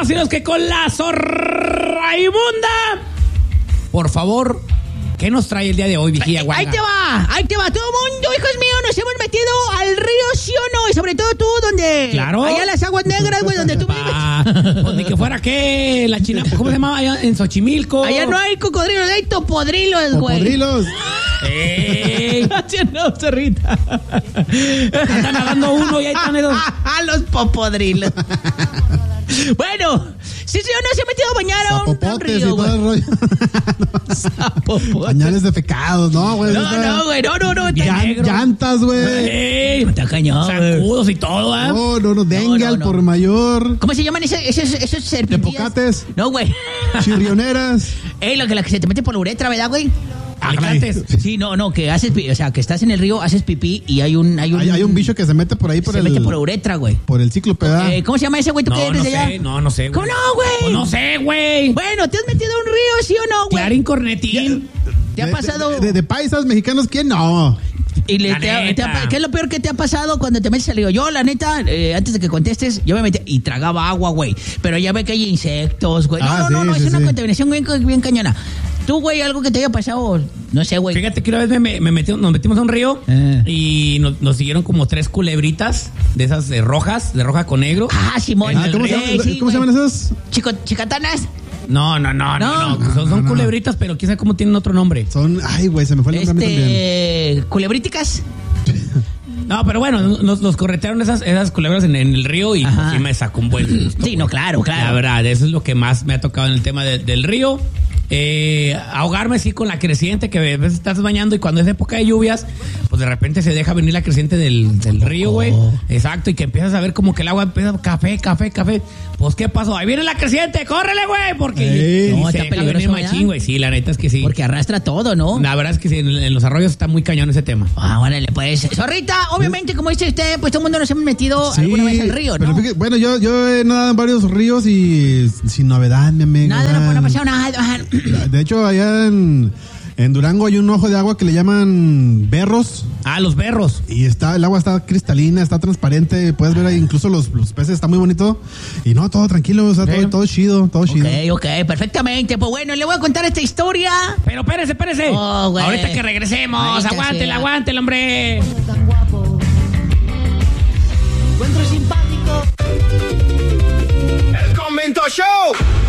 más y menos que con la Zorraimunda. Por favor, ¿qué nos trae el día de hoy, Vigía Guanga? Ahí te va. Todo mundo, hijos míos, nos hemos metido al río, ¿sí o no? Y sobre todo tú, donde... Claro. Allá las aguas negras, güey, donde tú vives. Pues ni que fuera qué, la China, ¿cómo se llamaba allá en Xochimilco? Allá no hay cocodrilos, hay topodrilos, güey. Popodrilos. ¡Ey! No, Zorrita. Están nadando uno y ahí están dos. Los popodrilos. Bueno, sí, señor, no se ha metido a bañar a un Zapopotes y río, todo el güey. rollo. Zapopotes. Pañales defecados, ¿no, güey? No, güey, no. Llantas, güey. ¡Ey! Está cañón, güey. Sacudos y todo, ¿eh? No, dengue al por mayor. ¿Cómo se llaman esos serpentillas? Tepocates. No, güey. Chirrioneras. Lo que se te mete por la uretra, ¿verdad, güey? Alicantes. Sí, no, que haces, o sea, que estás en el río, haces pipí y hay un bicho que se mete por ahí se mete por la uretra, güey. por el cíclope, ¿verdad? ¿Cómo se llama ese güey? ¿Tú qué eres de allá? No sé, güey. ¿Cómo no, güey? Pues no sé, güey. Bueno, ¿te has metido a un río, sí o no, güey? Clarín Cornetín. ¿Te ha pasado? De paisas mexicanos, ¿quién no? Y La neta. ¿qué es lo peor que te ha pasado cuando te metes al río? Yo, la neta, antes de que contestes, yo me metí y tragaba agua, güey. Pero ya ve que hay insectos, güey. No, es una contaminación bien cañona. Tú, güey, algo que te haya pasado, no sé, güey. Fíjate que una vez nos metimos a un río y nos siguieron como 3 culebritas de esas rojas, de roja con negro. Ah, Simón. ¿Cómo se llaman esas? ¿Chicatanas? No. Son culebritas, pero quién sabe cómo tienen otro nombre. Ay, güey, se me fue el nombre también. ¿Culebríticas? No, pero bueno, nos corretearon esas culebras en el río y pues, sí me sacó un buen susto. Sí, no, claro. La verdad, eso es lo que más me ha tocado en el tema del río. Ahogarme sí con la creciente, que a veces estás bañando y cuando es época de lluvias, pues de repente se deja venir la creciente del río, güey. Exacto, y que empiezas a ver como que el agua empieza café. Pues ¿qué pasó? Ahí viene la creciente, córrele, güey, porque no, se está deja peligroso, venir machín, güey. Sí, la neta es que sí. Porque arrastra todo, ¿no? La verdad es que sí, en los arroyos está muy cañón ese tema. Órale, pues. Zorrita, obviamente, como dice usted, pues todo el mundo nos hemos metido alguna vez al río, ¿no? Pero fíjate, bueno, yo he nadado en varios ríos y sin novedad, mi amigo. Nada, no ha pasado nada. De hecho, allá en Durango hay un ojo de agua que le llaman berros. Ah, los berros. Y el agua está cristalina, está transparente, puedes ver ahí incluso los peces, está muy bonito. Y no, todo tranquilo, o sea, todo chido, todo chido. Ok, perfectamente. Pues bueno, le voy a contar esta historia. Pero espérese. Oh, güey. Ahorita que regresemos, aguántela, hombre. Tan guapo, encuentro simpático. El Convento Show.